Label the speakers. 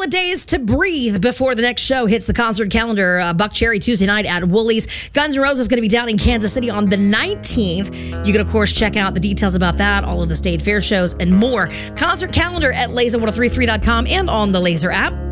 Speaker 1: of days to breathe before the next show hits the concert calendar. Buck Cherry Tuesday night at Woolies. Guns N' Roses is going to be down in Kansas City on the 19th. You can, of course, check out the details about that, all of the State Fair shows, and more. Concert calendar at laser1033.com and on the Laser app.